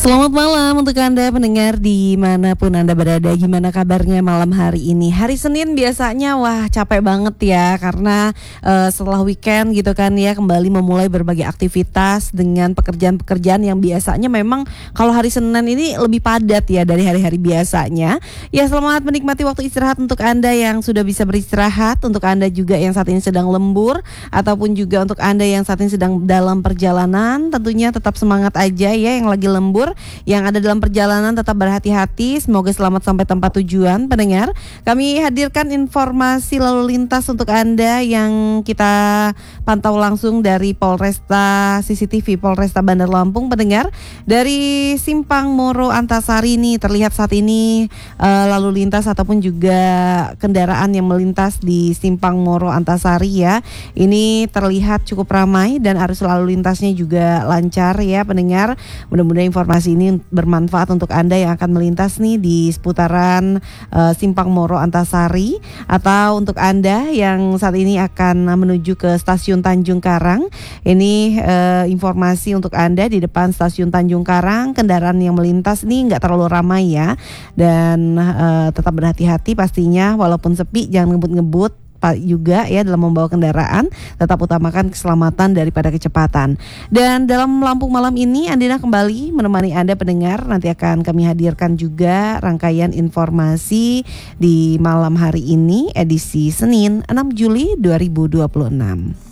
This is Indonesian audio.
Selamat malam untuk Anda pendengar dimanapun Anda berada. Gimana kabarnya malam hari ini? Hari Senin biasanya capek banget ya, karena setelah weekend gitu kan ya, kembali memulai berbagai aktivitas dengan pekerjaan-pekerjaan yang biasanya memang kalau hari Senin ini lebih padat ya dari hari-hari biasanya. Ya, selamat menikmati waktu istirahat untuk Anda yang sudah bisa beristirahat, untuk Anda juga yang saat ini sedang lembur, ataupun juga untuk Anda yang saat ini sedang dalam perjalanan. Tentunya tetap semangat aja ya yang lagi lembur. Yang ada dalam perjalanan tetap berhati-hati, semoga selamat sampai tempat tujuan. Pendengar, kami hadirkan informasi lalu lintas untuk Anda yang kita pantau langsung dari Polresta CCTV Polresta Bandar Lampung. Pendengar, dari Simpang Moro Antasari ini terlihat saat ini lalu lintas ataupun juga kendaraan yang melintas di Simpang Moro Antasari ya. Ini terlihat cukup ramai dan arus lalu lintasnya juga lancar ya pendengar. Mudah-mudahan informasi ini bermanfaat untuk Anda yang akan melintas nih di seputaran Simpang Moro Antasari, atau untuk Anda yang saat ini akan menuju ke stasiun Tanjung Karang. Ini informasi untuk Anda di depan stasiun Tanjung Karang, kendaraan yang melintas nih nggak terlalu ramai ya, dan tetap berhati-hati pastinya, walaupun sepi jangan ngebut-ngebut juga ya dalam membawa kendaraan, tetap utamakan keselamatan daripada kecepatan. Dan dalam Lampung Malam ini Andina kembali menemani Anda pendengar. Nanti akan kami hadirkan juga rangkaian informasi di malam hari ini edisi Senin 6 Juli 2026.